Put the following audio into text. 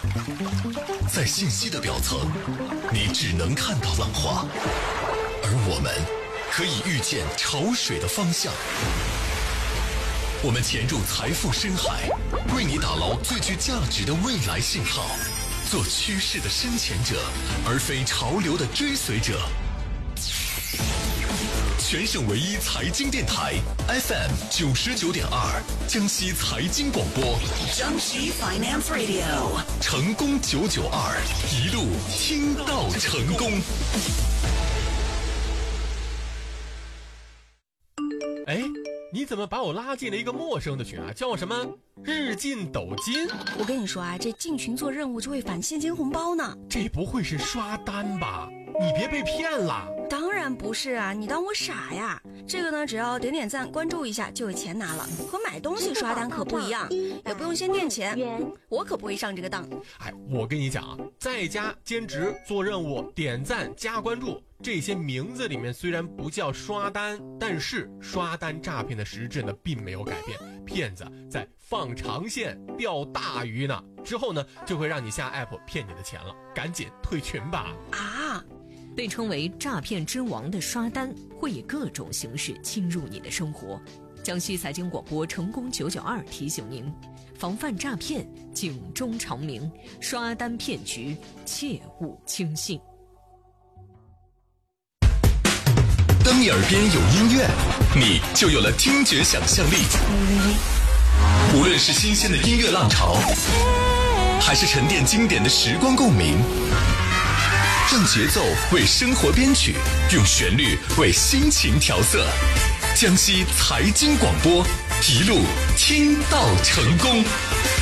在信息的表层，你只能看到浪花，而我们可以预见潮水的方向。我们潜入财富深海，为你打捞最具价值的未来信号，做趋势的深潜者，而非潮流的追随者。全省唯一财经电台 FM 99.2，江西财经广播， 江西 Finance Radio， 成功992，一路听到成功。 哎，你怎么把我拉进了一个陌生的群啊？叫什么日进斗金？ 我跟你说啊，这进群做任务就会返现金红包呢。 这不会是刷单吧？你别被骗了。 当然不是啊，你当我傻呀？这个呢，只要点点赞关注一下就有钱拿了，和买东西刷单可不一样，也不用先垫钱，我可不会上这个当。 哎，我跟你讲啊，在家兼职做任务点赞加关注，这些名字里面虽然不叫刷单，但是刷单诈骗的实质呢并没有改变，骗子在放长线钓大鱼呢，之后呢就会让你下 app 骗你的钱了，赶紧退群吧。 啊， 被称为诈骗之王的刷单会以各种形式侵入你的生活。江西财经广播成功992提醒您，防范诈骗，警钟长鸣，刷单骗局切勿轻信。 当你耳边有音乐，你就有了听觉想象力。无论是新鲜的音乐浪潮，还是沉淀经典的时光共鸣，让节奏为生活编曲，用旋律为心情调色。江西财经广播，一路听到成功。